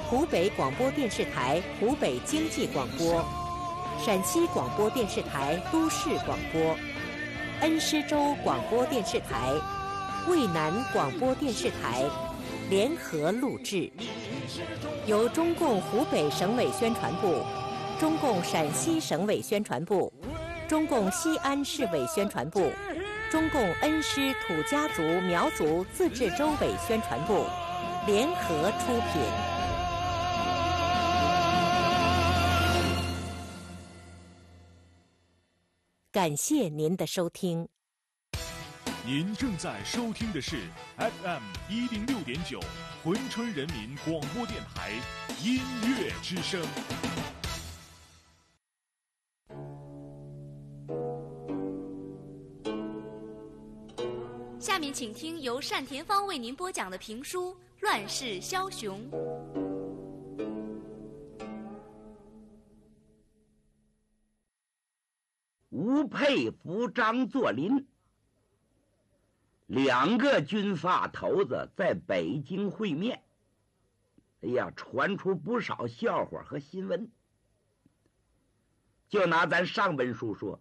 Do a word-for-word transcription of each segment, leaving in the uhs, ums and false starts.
湖北广播电视台湖北经济广播，陕西广播电视台都市广播，恩施州广播电视台、渭南广播电视台联合录制，由中共湖北省委宣传部、中共陕西省委宣传部、中共西安市委宣传部、中共恩施土家族苗族自治州委宣传部联合出品。感谢您的收听。 您正在收听的是 F M 一零六点九珲春人民广播电台音乐之声。 下面请听由单田芳为您播讲的评书《乱世枭雄》。 吴佩孚、张作霖两个军阀头子在北京会面，哎呀，传出不少笑话和新闻。就拿咱上文书说，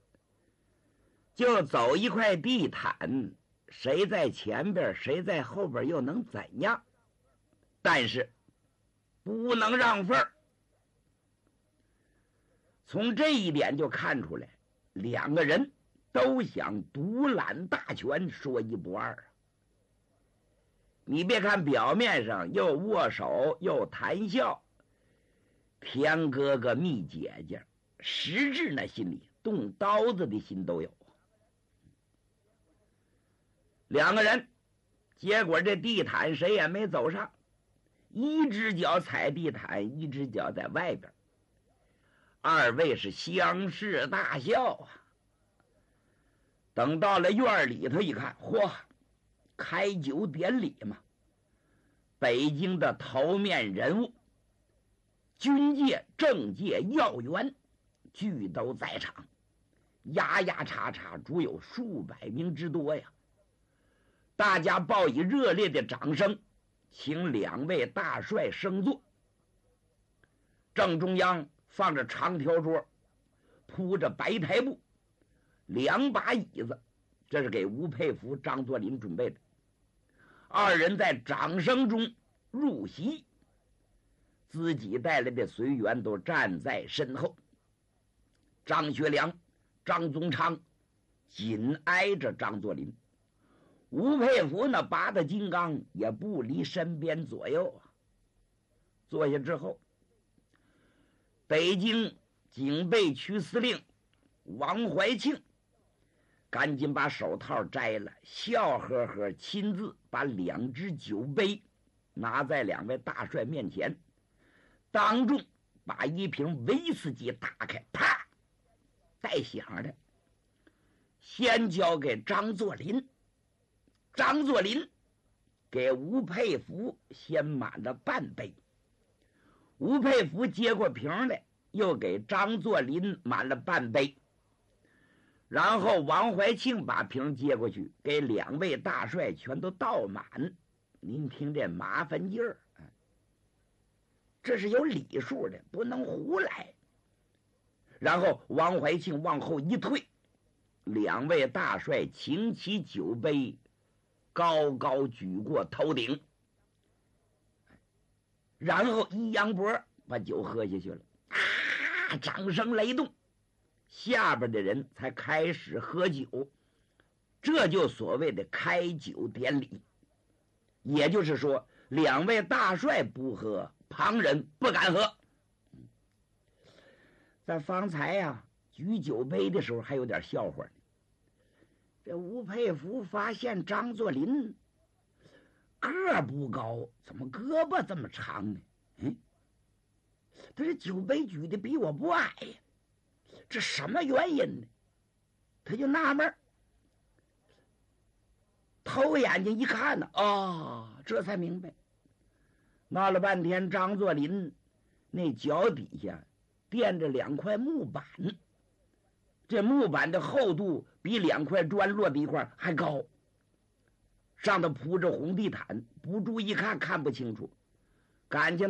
就走一块地毯，谁在前边谁在后边又能怎样？但是不能让份儿。从这一点就看出来，两个人都想独揽大权，说一不二啊！你别看表面上又握手又谈笑，天哥哥蜜姐姐，实质那心里动刀子的心都有。两个人，结果这地毯谁也没走上，一只脚踩地毯，一只脚在外边。二位是相视大笑啊。等到了院里头一看，嚯，开酒典礼嘛，北京的头面人物，军界政界要员俱都在场，压压叉叉足有数百名之多呀。大家报以热烈的掌声，请两位大帅升座。正中央放着长条桌，铺着白台布，两把椅子，这是给吴佩孚、张作霖准备的。二人在掌声中入席，自己带来的随员都站在身后。张学良、张宗昌紧挨着张作霖，吴佩孚那拔的金刚也不离身边左右啊。坐下之后，北京警备区司令王怀庆赶紧把手套摘了，笑呵呵亲自把两只酒杯拿在两位大帅面前，当众把一瓶威士忌打开，啪，带响的，先交给张作霖。张作霖给吴佩孚先满了半杯，吴佩孚接过瓶来，又给张作霖满了半杯，然后王怀庆把瓶接过去，给两位大帅全都倒满。您听这麻烦劲儿，这是有礼数的，不能胡来。然后王怀庆往后一退，两位大帅擎起酒杯，高高举过头顶，然后一扬脖把酒喝下去了。啊，掌声雷动，下边的人才开始喝酒，这就所谓的开酒典礼。也就是说，两位大帅不喝，旁人不敢喝。在方才呀、啊、举酒杯的时候还有点笑话呢。这吴佩孚发现张作霖个儿不高，怎么胳膊这么长呢？嗯，他这酒杯举的比我不矮呀，这什么原因呢？他就纳闷，偷眼睛一看呢，啊，这才明白。闹了半天，张作霖那脚底下垫着两块木板，这木板的厚度比两块砖落的一块还高，上头铺着红地毯，不注意看看不清楚，感情